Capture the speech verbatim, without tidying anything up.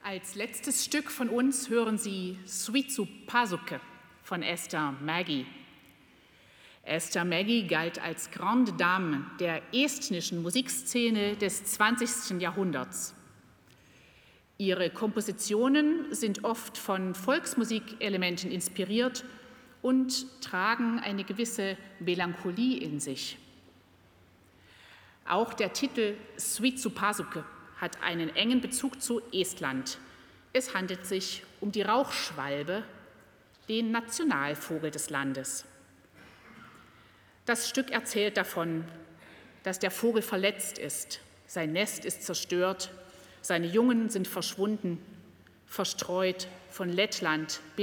Als letztes Stück von uns hören Sie Suitsu Pasuke von Esther Maggie. Esther Maggie galt als Grande Dame der estnischen Musikszene des zwanzigsten Jahrhunderts. Ihre Kompositionen sind oft von Volksmusikelementen inspiriert und tragen eine gewisse Melancholie in sich. Auch der Titel Suitsu Pasuke hat einen engen Bezug zu Estland. Es handelt sich um die Rauchschwalbe, den Nationalvogel des Landes. Das Stück erzählt davon, dass der Vogel verletzt ist, sein Nest ist zerstört, seine Jungen sind verschwunden, verstreut von Lettland